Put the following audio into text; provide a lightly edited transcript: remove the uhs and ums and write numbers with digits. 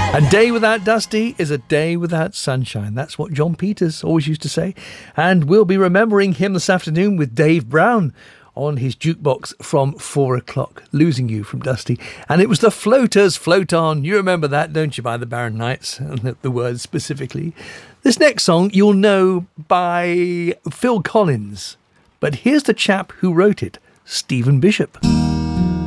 A day without Dusty is a day without sunshine. That's what John Peters always used to say. And we'll be remembering him this afternoon with Dave Brown on his jukebox from 4 o'clock, Losing You from Dusty. And it was the Floaters, Float On. You remember that, don't you, by the Barron Knights, and the words specifically. This next song you'll know by Phil Collins. But here's the chap who wrote it, Stephen Bishop.